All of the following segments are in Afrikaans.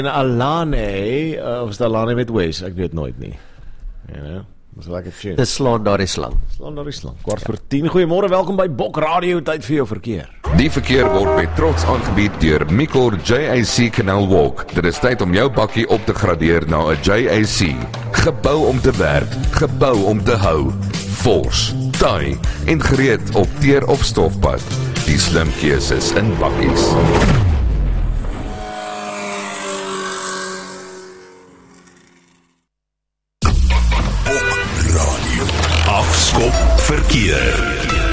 En Alane, of is het Alane met Wes? Ek weet nooit nie. Dis 'n lekker tune. Dis slaan daar die slang. Slaan daar die slang. 10:15. Goeiemôre, welkom by Bok Radio, tyd vir jou verkeer. Die verkeer word met trots aangebied deur Micor JAC Canal Walk. Dit is tyd om jou bakkie op te gradeer na 'n JAC. Gebou om te werk, gebou om te hou. Vors, taai en gereed op teer of stofpad. Die slim keuses in bakkies. Afskop verkeer.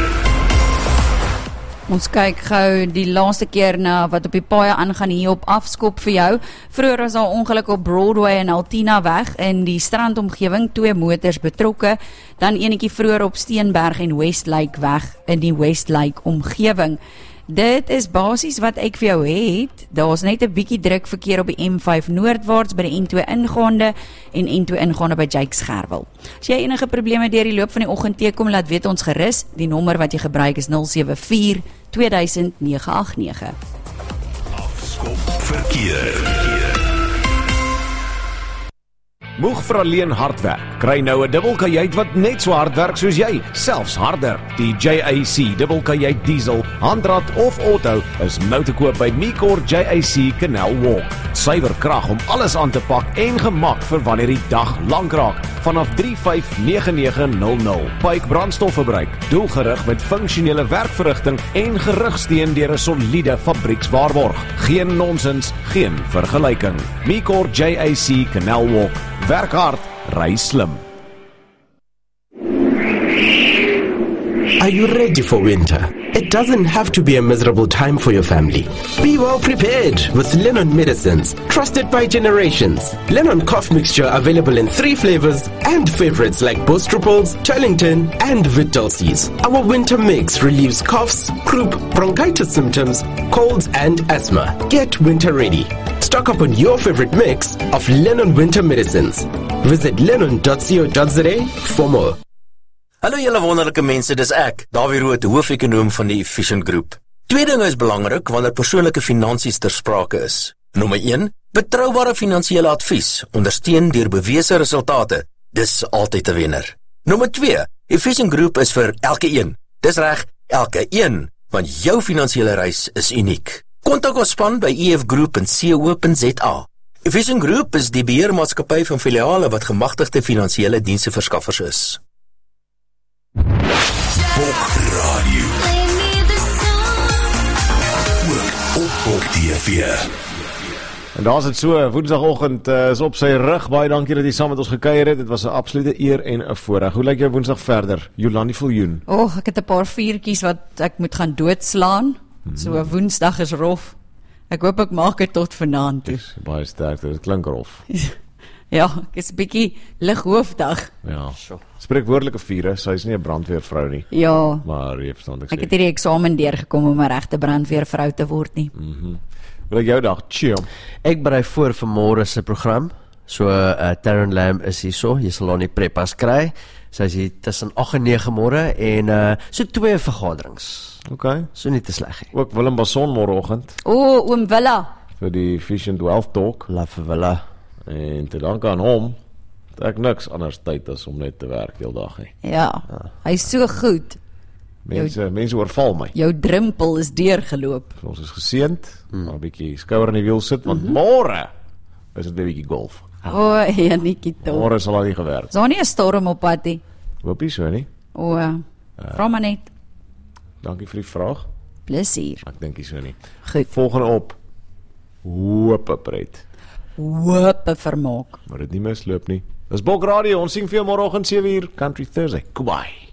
Ons kyk gou die laaste keer na wat op die paaie aangaan hier op Afskop vir jou. Vroeger was daar ongeluk op Broadway en Altina weg in die strandomgewing, 2 motors betrokke. Dan enetjie vroeër op Steenberg en Westlake weg in die Westlake omgewing. Dit is basies wat ek vir jou het. Daar's net 'n bietjie druk verkeer op die M5 noordwaarts by die N2 ingaande en N2 ingaande by Jakes Gerwel. As jy enige probleme deur die loop van die oggend teekom, laat weet ons gerus. Die nommer wat jy gebruik is 074 2000 989. Afskop verkeer. Moeg vir alleen hard werk. Kry nou 'n dubbelkajuit wat net so hard werk soos jy, selfs harder. Die JAC dubbelkajuit diesel, handrat of auto is nou te koop by Micor JAC Canal Walk. Suiwer krag om alles aan te pak en gemak vir wanneer die dag lank raak. Vanaf 359900. Pyke brandstofverbruik, doelgerig met funksionele werkverrigting en gerugsteun deur 'n soliede fabriekswaarborg. Geen nonsens, geen vergelyking. Micor JAC Canal Walk. Werk hard, ry slim. Are you ready for winter? It doesn't have to be a miserable time for your family. Be well prepared with Lennon Medicines, trusted by generations. Lennon cough mixture available in 3 flavors and favorites like Bostruples, Turlington, and Vitulcis. Our winter mix relieves coughs, croup, bronchitis symptoms, colds, and asthma. Get winter ready. Stock up on your favorite mix of Lennon Winter Medicines. Visit lennon.co.za for more. Hallo julle wonderlike mense, dis ek, Dawie Rood, hoofekonoom van die Efficient Group. 2 dinge is belangrik wanneer persoonlike finansies ter sprake is. Nommer 1, betroubare finansiële advies, ondersteun deur bewese resultate. Dis altyd 'n wenner. Nommer 2, Efficient Group is vir elke een. Dis reg, elke een, want jou finansiële reis is uniek. Kontak ons span by efgroup.co.za. Efficient Group is die beheermaatskappy van filiale wat gemagtigde finansiële diensverskaffers is. Bok Radio. Ook op Bok TV. En daar's dit so, Woensdagoggend is op sy rug. Baie dankie dat jy saam met ons gekuier het. Dit was 'n absolute eer en 'n voorreg. Hoe lyk jou Woensdag verder? Jolandi Viljoen. Ek het 'n paar vuurtjies wat ek moet gaan doodslaan. So Woensdag is rof. Ek hoop ek maak dit tot vanaand toe. Baie sterk, dit klink rof. Ja, ek is 'n bietjie lighoofdig. Ja. Spreekwoordelike vure, sy is nie 'n brandweervrou nie. Ja. Maar jy verstaan ek sê. Ek het hierdie eksamen deurgekom om 'n regte brandweervrou te word nie. Hoe lyk jou dag? Chill. Ek berei voor vir môre se program. So Taryn Lamb is hierso. Jy sal haar nie prepas kry. Sy is hier tussen 8 en 9 môre en so 2 vergaderings. Okay. So nie te sleg nie. Ook Willem Basson môreoggend Oom Willa. vir die Efficient Wealth Talk. Love Villa. En te danke aan hom het ek niks anders tyd as om net te werk heel dag nie. Ja, hy's so goed. Mense oorval my. Jou drempel is deurgeloop. Ons is geseënd, maar 'n bietjie skouer in die wiel sit, want môre is dit 'n bietjie golf. Janetjie tog. Môre sal al nie gewerk. Is daar nie 'n storm op pad nie? Hoop nie so nie. Vra maar net. Dankie vir die vraag. Plesier. Ek dink nie so nie. Goed. Volgende op. Hoop pret. Hoop vermaak. Maar dit nie misloop nie. Dis Bok Radio. Ons sien vir jou môreoggend 7uur Country Thursday. Goodbye.